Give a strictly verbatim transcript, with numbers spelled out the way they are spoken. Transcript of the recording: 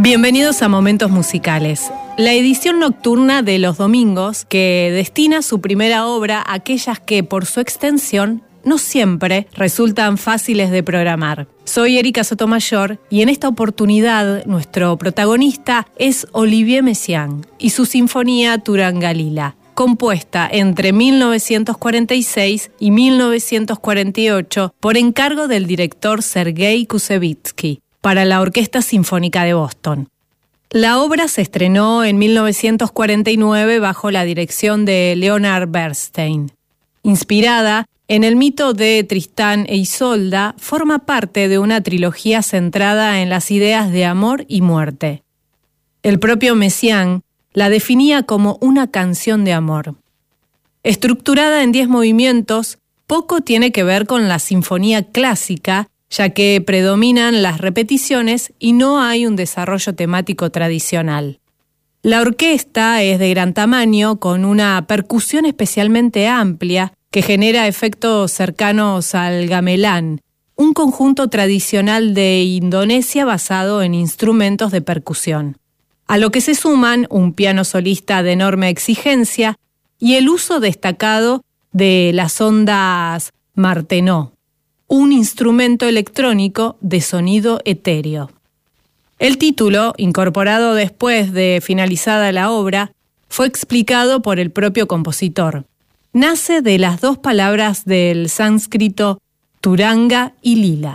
Bienvenidos a Momentos Musicales, la edición nocturna de los domingos que destina su primera obra a aquellas que, por su extensión, no siempre resultan fáciles de programar. Soy Erika Sotomayor y en esta oportunidad nuestro protagonista es Olivier Messiaen y su sinfonía Turangalila, compuesta entre mil novecientos cuarenta y seis y mil novecientos cuarenta y ocho por encargo del director Sergei Koussevitzky para la Orquesta Sinfónica de Boston. La obra se estrenó en mil novecientos cuarenta y nueve bajo la dirección de Leonard Bernstein. Inspirada en el mito de Tristán e Isolda, forma parte de una trilogía centrada en las ideas de amor y muerte. El propio Messiaen la definía como una canción de amor. Estructurada en diez movimientos, poco tiene que ver con la sinfonía clásica, ya que predominan las repeticiones y no hay un desarrollo temático tradicional. La orquesta es de gran tamaño, con una percusión especialmente amplia que genera efectos cercanos al gamelán, un conjunto tradicional de Indonesia basado en instrumentos de percusión, a lo que se suman un piano solista de enorme exigencia y el uso destacado de las ondas Martenot, un instrumento electrónico de sonido etéreo. El título, incorporado después de finalizada la obra, fue explicado por el propio compositor. Nace de las dos palabras del sánscrito Turanga y Lila.